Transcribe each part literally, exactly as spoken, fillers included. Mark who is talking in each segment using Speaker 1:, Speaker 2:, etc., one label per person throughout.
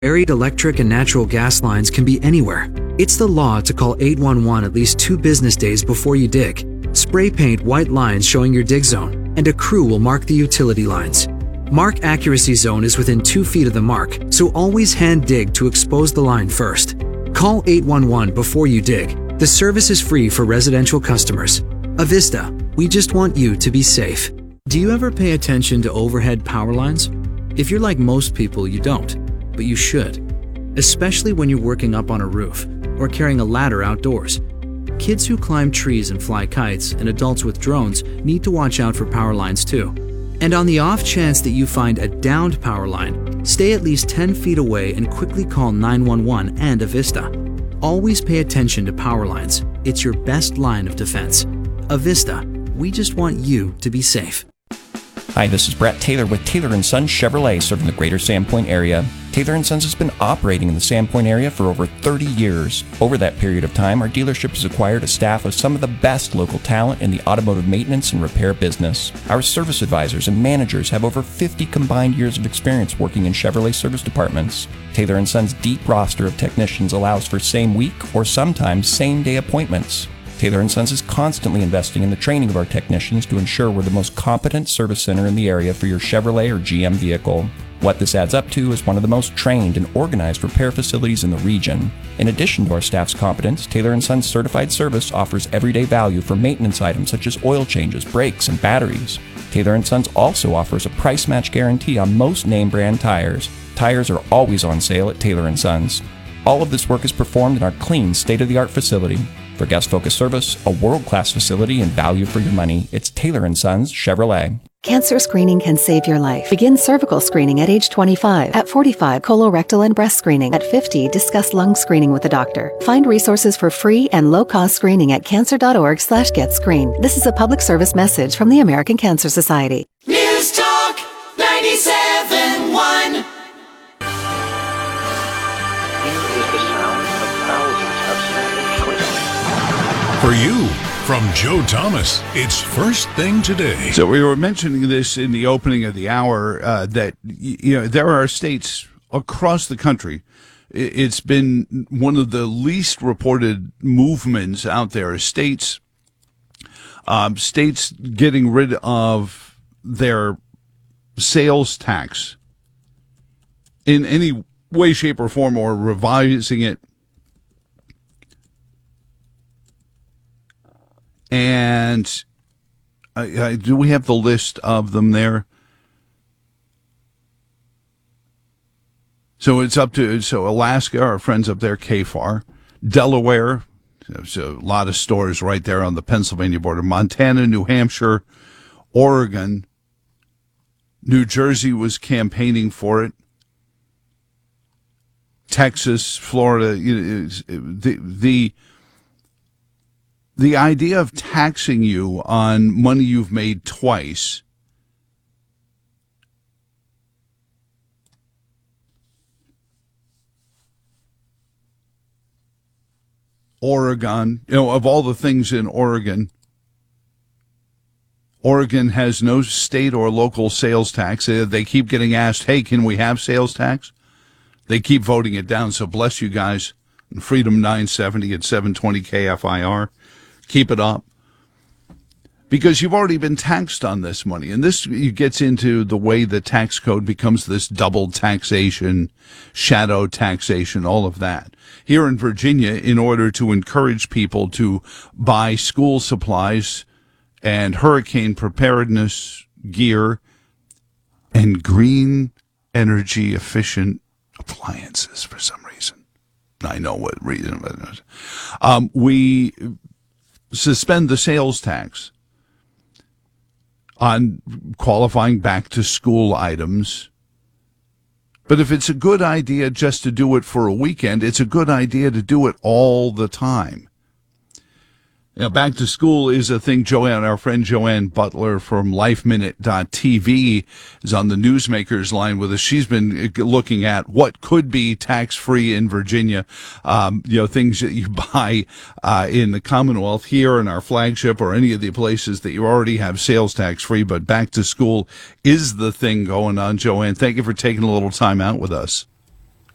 Speaker 1: Buried electric and natural gas lines can be anywhere. It's the law to call eight one one at least two business days before you dig. Spray paint white lines showing your dig zone, and a crew will mark the utility lines. Mark accuracy zone is within two feet of the mark, so always hand dig to expose the line first. Call eight one one before you dig. The service is free for residential customers. Avista, we just want you to be safe. Do you ever pay attention to overhead power lines? If you're like most people, you don't, but you should. Especially when you're working up on a roof or carrying a ladder outdoors. Kids who climb trees and fly kites and adults with drones need to watch out for power lines too. And on the off chance that you find a downed power line, stay at least ten feet away and quickly call nine one one and Avista. Always pay attention to power lines. It's your best line of defense. Avista, we just want you to be safe.
Speaker 2: Hi, this is Brett Taylor with Taylor and Sons Chevrolet serving the greater Sandpoint area. Taylor and Sons has been operating in the Sandpoint area for over thirty years. Over that period of time, our dealership has acquired a staff of some of the best local talent in the automotive maintenance and repair business. Our service advisors and managers have over fifty combined years of experience working in Chevrolet service departments. Taylor and Sons' deep roster of technicians allows for same week or sometimes same day appointments. Taylor and Sons is constantly investing in the training of our technicians to ensure we're the most competent service center in the area for your Chevrolet or G M vehicle. What this adds up to is one of the most trained and organized repair facilities in the region. In addition to our staff's competence, Taylor and Sons Certified Service offers everyday value for maintenance items such as oil changes, brakes, and batteries. Taylor and Sons also offers a price match guarantee on most name brand tires. Tires are always on sale at Taylor and Sons. All of this work is performed in our clean, state-of-the-art facility. For guest-focused service, a world-class facility, and value for your money, it's Taylor and Sons Chevrolet.
Speaker 3: Cancer screening can save your life. Begin cervical screening at age twenty-five. At forty-five, colorectal and breast screening. At fifty, discuss lung screening with a doctor. Find resources for free and low-cost screening at cancer.org slash get screened. This is a public service message from the American Cancer Society.
Speaker 4: News Talk ninety-seven point one.
Speaker 5: For you, from Joe Thomas, it's First Thing Today.
Speaker 6: So we were mentioning this in the opening of the hour, uh, that, you know, there are states across the country. It's been one of the least reported movements out there. States, um, states getting rid of their sales tax in any way, shape, or form, or revising it. And uh, uh, do we have the list of them there? So it's up to, so Alaska, our friends up there, K F A R, Delaware, there's a lot of stores right there on the Pennsylvania border, Montana, New Hampshire, Oregon, New Jersey was campaigning for it, Texas, Florida, you know, the, the, The idea of taxing you on money you've made twice Oregon, you know, of all the things in Oregon, Oregon has no state or local sales tax. They keep getting asked, hey, can we have sales tax? They keep voting it down, so bless you guys. Freedom nine seventy at seven twenty K F I R. Keep it up, because you've already been taxed on this money. And this gets into the way the tax code becomes this double taxation, shadow taxation, all of that. Here in Virginia, in order to encourage people to buy school supplies and hurricane preparedness gear and green energy efficient appliances for some reason. I know what reason, but um, we suspend the sales tax on qualifying back to school items. But if it's a good idea just to do it for a weekend, it's a good idea to do it all the time. Now, back to school is a thing. Joanne, our friend Joanne Butler from life minute dot t v is on the Newsmakers line with us. She's been looking at what could be tax-free in Virginia, um, you know, things that you buy uh, in the Commonwealth here in our flagship or any of the places that you already have sales tax-free. But back to school is the thing going on. Joanne, thank you for taking a little time out with us.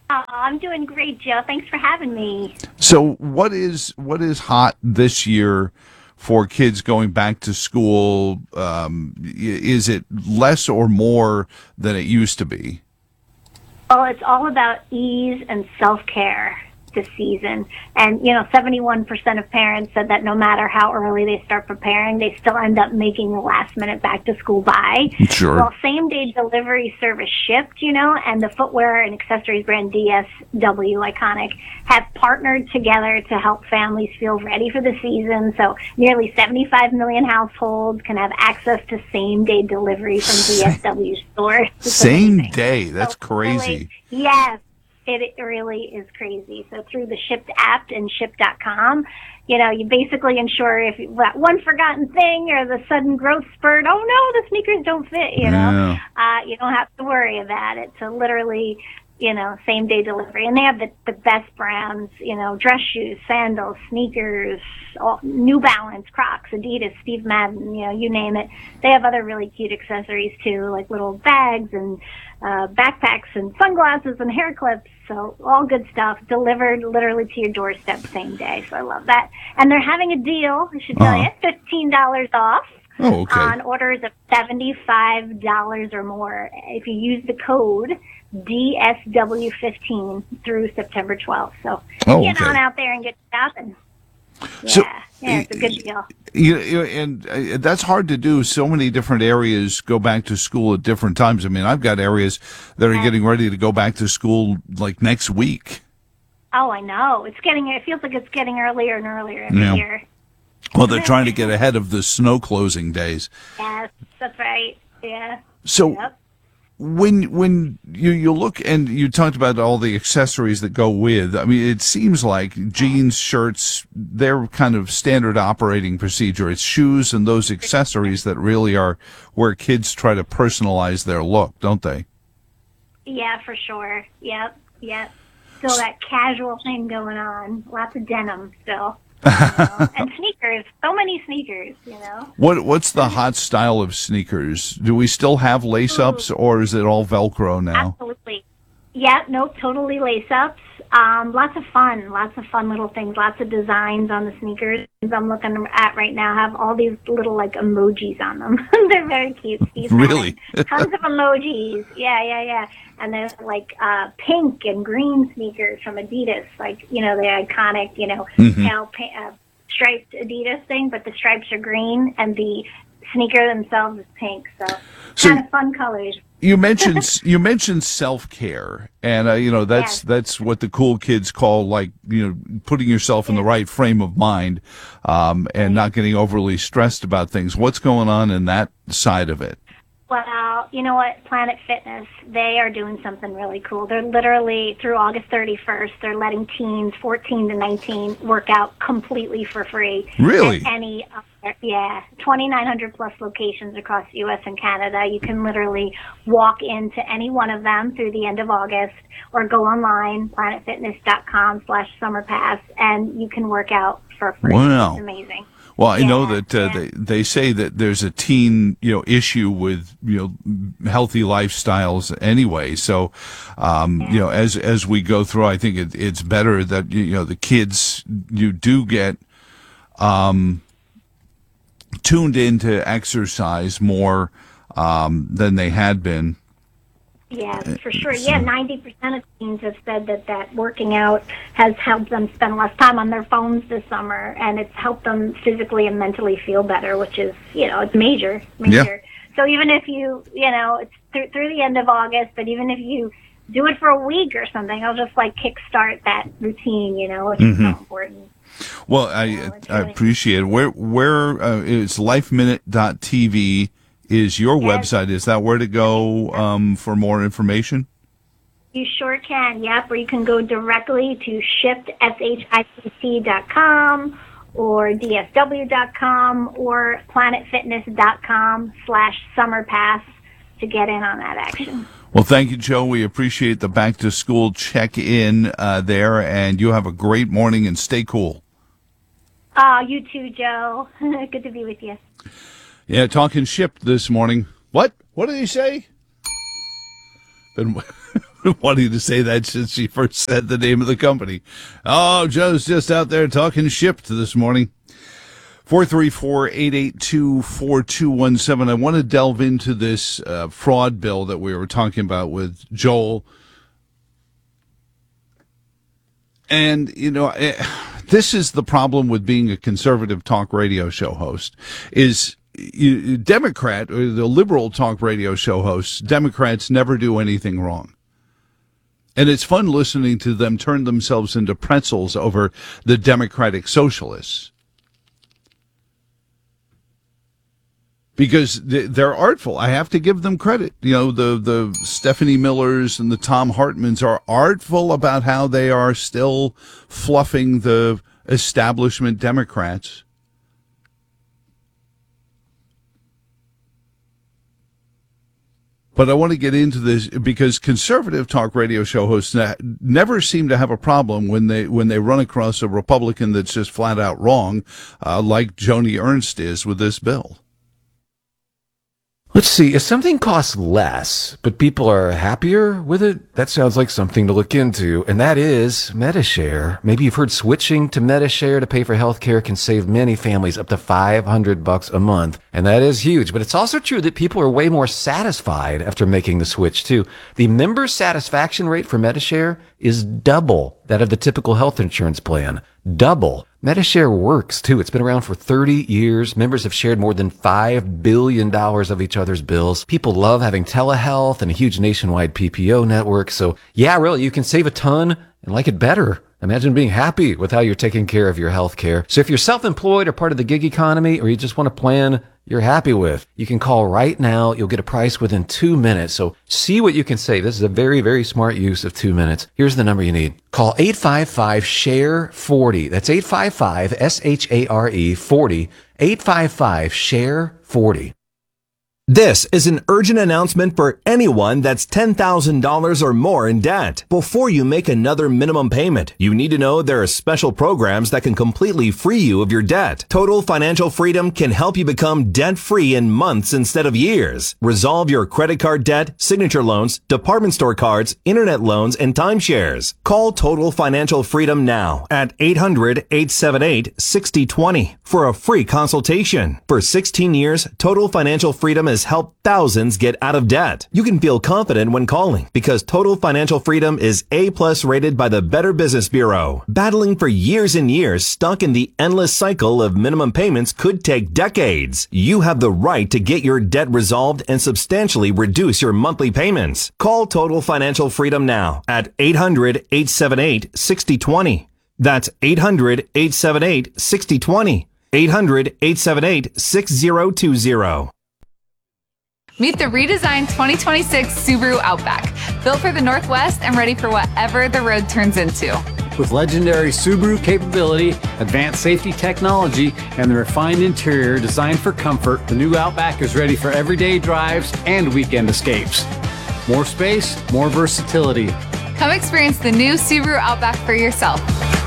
Speaker 7: Oh, I'm doing great, Joe. Thanks for having me.
Speaker 6: So, what is what is hot this year for kids going back to school? Um, y- is it less or more than it used to be?
Speaker 7: Well, it's all about ease and self-care this season. And, you know, seventy-one percent of parents said that no matter how early they start preparing, they still end up making the last minute back to school buy.
Speaker 6: Sure.
Speaker 7: Well, same day delivery service Shipt, you know, and the footwear and accessories brand D S W, iconic, have partnered together to help families feel ready for the season. So nearly seventy-five million households can have access to same day delivery from D S W stores. It's
Speaker 6: Same
Speaker 7: amazing.
Speaker 6: day. That's
Speaker 7: So,
Speaker 6: crazy.
Speaker 7: really, yes. It, it really is crazy. So through the Shipt app and Shipt dot com, you know, you basically ensure if you, that one forgotten thing or the sudden growth spurt, oh no, the sneakers don't fit, you know,
Speaker 6: Yeah.
Speaker 7: uh, you don't have to worry about it. So literally, you know, same day delivery. And they have the, the best brands, you know, dress shoes, sandals, sneakers, all, New Balance, Crocs, Adidas, Steve Madden, you know, you name it. They have other really cute accessories too, like little bags and uh, backpacks and sunglasses and hair clips. So all good stuff delivered literally to your doorstep same day. So I love that. And they're having a deal, I should tell
Speaker 6: Uh-huh.
Speaker 7: you, fifteen dollars off.
Speaker 6: Oh, okay.
Speaker 7: On orders of seventy-five dollars or more if you use the code D S W fifteen through September twelfth. So
Speaker 6: Oh,
Speaker 7: get
Speaker 6: okay.
Speaker 7: on out there and get shopping. Yeah,
Speaker 6: So-
Speaker 7: yeah, it's a good deal.
Speaker 6: You, you and uh, that's hard to do. So many different areas go back to school at different times. I mean, I've got areas that are getting ready to go back to school like next week.
Speaker 7: Oh, I know. It's getting, it feels like it's getting earlier and earlier every
Speaker 6: Yeah.
Speaker 7: year.
Speaker 6: Well, they're trying to get ahead of the snow closing days.
Speaker 7: Yes, that's right. Yeah.
Speaker 6: So
Speaker 7: Yep.
Speaker 6: when when you, you look and you talked about all the accessories that go with, I mean, it seems like jeans, shirts, they're kind of standard operating procedure. It's shoes and those accessories that really are where kids try to personalize their look, don't they?
Speaker 7: Yeah, for sure. Yep, yep. Still that casual thing going on. Lots of denim still. You know? And sneakers. So many sneakers, you know.
Speaker 6: What What's the hot style of sneakers? Do we still have lace ups, or is it all Velcro now?
Speaker 7: Absolutely. Yeah, nope, totally lace ups. Um, lots of fun, lots of fun little things, lots of designs on the sneakers I'm looking at right now have all these little like emojis on them. They're very cute. Steve
Speaker 6: Really?
Speaker 7: Madden. Tons of emojis. Yeah, yeah, yeah. And there's like uh, pink and green sneakers from Adidas, like, you know, the iconic, you know,
Speaker 6: Mhm.
Speaker 7: pale, pa- uh, striped Adidas thing, but the stripes are green and the sneaker themselves is pink. So,
Speaker 6: So-
Speaker 7: kind of fun colors.
Speaker 6: You mentioned you mentioned self care, and uh, you know that's
Speaker 7: Yes.
Speaker 6: that's what the cool kids call, like, you know, putting yourself in the right frame of mind, um, and not getting overly stressed about things. What's going on in that side of it?
Speaker 7: Well, you know what? Planet Fitness, they are doing something really cool. They're literally, through August thirty-first, they're letting teens fourteen to nineteen work out completely for free.
Speaker 6: Really?
Speaker 7: At any, other, yeah, twenty-nine hundred plus locations across the U S and Canada. You can literally walk into any one of them through the end of August or go online, planetfitness.com slash summer pass, and you can work out for free.
Speaker 6: Wow.
Speaker 7: It's amazing.
Speaker 6: Well, I know
Speaker 7: Yeah,
Speaker 6: that uh,
Speaker 7: yeah.
Speaker 6: they they say that there's a teen, you know, issue with, you know, healthy lifestyles anyway. So, um, you know, as as we go through, I think it, it's better that, you know, the kids, you do get um, tuned into exercise more um, than they had been.
Speaker 7: Yeah, for sure. Yeah, ninety percent of teens have said that, that working out has helped them spend less time on their phones this summer, and it's helped them physically and mentally feel better, which is, you know, it's major, major. So even if you, you know, it's through, through the end of August, but even if you do it for a week or something, I'll just like kickstart that routine, you know, which is so important.
Speaker 6: Well, I
Speaker 7: it's
Speaker 6: I
Speaker 7: really-
Speaker 6: appreciate it. Where where uh, it's lifeminute dot t v is your
Speaker 7: Yes.
Speaker 6: website. Is that where to go um, for more information?
Speaker 7: You sure can, yep. Or you can go directly to shipped, S H I P T dot com or D S W dot com or planetfitness.com slash summer pass to get in on that action.
Speaker 6: Well, thank you, Joe. We appreciate the back to school check in uh, there, and you have a great morning and stay cool.
Speaker 7: Oh, you too, Joe. Good to be with you.
Speaker 6: Yeah, talking Shipt this morning. What? What did he say? Been been wanting to say that since she first said the name of the company. Oh, Joe's just out there talking ship this morning. four three four, eight eight two, four two one seven. I want to delve into this uh, fraud bill that we were talking about with Joel. And, you know, it, this is the problem with being a conservative talk radio show host, is you, Democrat, or the liberal talk radio show hosts, Democrats never do anything wrong. And it's fun listening to them turn themselves into pretzels over the Democratic socialists. Because they're artful. I have to give them credit. You know, the, the Stephanie Millers and the Tom Hartmans are artful about how they are still fluffing the establishment Democrats. But I want to get into this because conservative talk radio show hosts never seem to have a problem when they when they run across a Republican that's just flat out wrong, uh, like Joni Ernst is with this bill.
Speaker 8: Let's see, if something costs less, but people are happier with it, that sounds like something to look into, and that is Medi-Share. Maybe you've heard switching to Medi-Share to pay for healthcare can save many families up to five hundred bucks a month, and that is huge. But it's also true that people are way more satisfied after making the switch, too. The member satisfaction rate for Medi-Share is double that of the typical health insurance plan. Double. Medi-Share works, too. It's been around for thirty years. Members have shared more than five billion dollars of each other's bills. People love having telehealth and a huge nationwide P P O network. So, yeah, really, you can save a ton and like it better. Imagine being happy with how you're taking care of your health care. So if you're self-employed or part of the gig economy, or you just want a plan you're happy with, you can call right now. You'll get a price within two minutes. So see what you can save. This is a very, very smart use of two minutes. Here's the number you need. Call eight five five, S H A R E, forty. That's eight five five, S H A R E, forty. eight five five, S H A R E, forty.
Speaker 9: This is an urgent announcement for anyone that's ten thousand dollars or more in debt. Before you make another minimum payment, you need to know there are special programs that can completely free you of your debt. Total Financial Freedom can help you become debt-free in months instead of years. Resolve your credit card debt, signature loans, department store cards, internet loans, and timeshares. Call Total Financial Freedom now at eight hundred, eight seven eight, six zero two zero for a free consultation. For sixteen years, Total Financial Freedom is has helped thousands get out of debt. You can feel confident when calling because Total Financial Freedom is A plus rated by the Better Business Bureau. Battling for years and years stuck in the endless cycle of minimum payments could take decades. You have the right to get your debt resolved and substantially reduce your monthly payments. Call Total Financial Freedom now at eight hundred, eight seven eight, six zero two zero. That's eight hundred, eight seven eight, six zero two zero. eight hundred, eight seven eight, six zero two zero.
Speaker 10: Meet the redesigned twenty twenty-six Subaru Outback, built for the Northwest and ready for whatever the road turns into.
Speaker 11: With legendary Subaru capability, advanced safety technology, and the refined interior designed for comfort, the new Outback is ready for everyday drives and weekend escapes. More space, more versatility.
Speaker 10: Come experience the new Subaru Outback for yourself.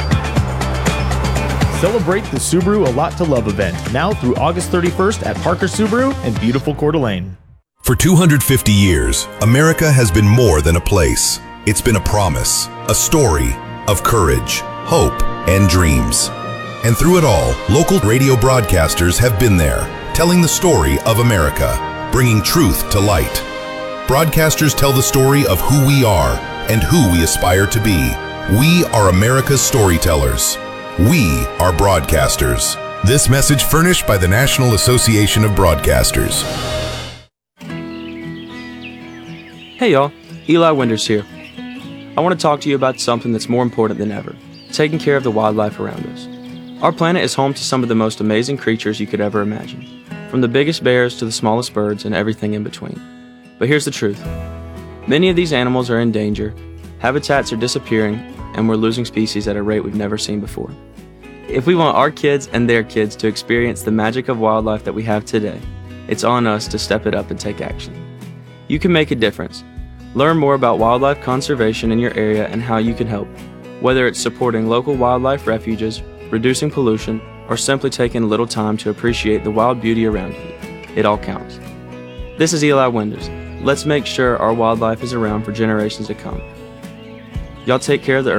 Speaker 12: Celebrate the Subaru A Lot to Love event, now through August thirty-first at Parker Subaru in beautiful Coeur d'Alene.
Speaker 13: For two hundred fifty years, America has been more than a place. It's been a promise, a story of courage, hope, and dreams. And through it all, local radio broadcasters have been there, telling the story of America, bringing truth to light. Broadcasters tell the story of who we are and who we aspire to be. We are America's storytellers. We are broadcasters. This message furnished by the National Association of Broadcasters.
Speaker 14: Hey y'all, Eli Winters here. I want to talk to you about something that's more important than ever, taking care of the wildlife around us. Our planet is home to some of the most amazing creatures you could ever imagine, from the biggest bears to the smallest birds and everything in between. But here's the truth. Many of these animals are in danger, habitats are disappearing, and we're losing species at a rate we've never seen before. If we want our kids and their kids to experience the magic of wildlife that we have today, it's on us to step it up and take action. You can make a difference. Learn more about wildlife conservation in your area and how you can help, whether it's supporting local wildlife refuges, reducing pollution, or simply taking a little time to appreciate the wild beauty around you. It all counts. This is Eli Winters, let's make sure our wildlife is around for generations to come. Y'all take care of the